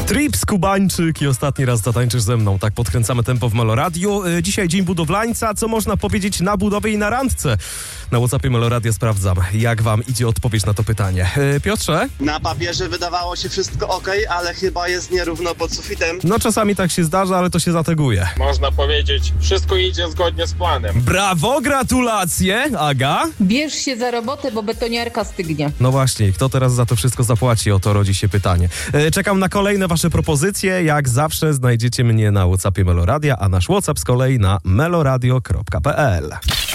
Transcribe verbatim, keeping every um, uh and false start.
Trips, Kubańczyk i ostatni raz zatańczysz ze mną. Tak podkręcamy tempo w Meloradiu. Dzisiaj dzień budowlańca. Co można powiedzieć na budowie i na randce? Na WhatsAppie Meloradia sprawdzam, jak wam idzie odpowiedź na to pytanie. Piotrze? Na papierze wydawało się wszystko ok, ale chyba jest nierówno pod sufitem. No czasami tak się zdarza, ale to się zateguje. Można powiedzieć, wszystko idzie zgodnie z planem. Brawo, gratulacje! Aga? Bierz się za robotę, bo betoniarka stygnie. No właśnie, kto teraz za to wszystko zapłaci? O to rodzi się pytanie. Czekam na kolejne wasze propozycje. Jak zawsze znajdziecie mnie na WhatsAppie Meloradia, a nasz WhatsApp z kolei na meloradio kropka p l.